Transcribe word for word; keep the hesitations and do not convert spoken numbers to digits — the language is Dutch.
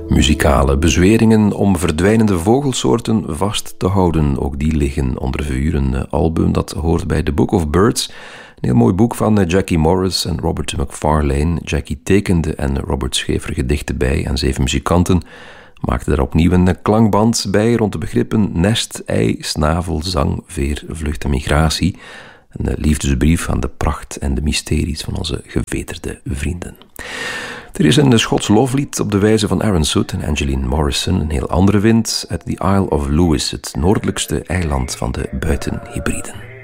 Muzikale bezweringen om verdwijnende vogelsoorten vast te houden. Ook die liggen onder vuur. Een album dat hoort bij The Book of Birds. Een heel mooi boek van Jackie Morris en Robert McFarlane. Jackie tekende en Robert schreef er gedichten bij. En zeven muzikanten maakten er opnieuw een klankband bij rond de begrippen nest, ei, snavel, zang, veer, vlucht en migratie. Een liefdesbrief aan de pracht en de mysteries van onze geveterde vrienden. Er is een Schots loflied op de wijze van Aaron Soot en Angeline Morrison. Een heel andere wind uit The Isle of Lewis, het noordelijkste eiland van de buitenhybriden.